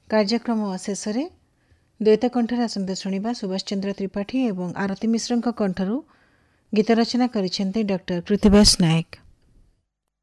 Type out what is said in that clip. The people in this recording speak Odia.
କାର୍ଯ୍ୟକ୍ରମ ଶେଷରେ ଦ୍ୱୈତ କଣ୍ଠରେ ଆସନ୍ତେ ଶୁଣିବା ସୁଭାଷ ଚନ୍ଦ୍ର ତ୍ରିପାଠୀ ଏବଂ ଆରତୀ ମିଶ୍ରଙ୍କ କଣ୍ଠରୁ ଗୀତ ରଚନା କରିଛନ୍ତି ଡକ୍ଟର କୃତିବାସ ନାୟକ।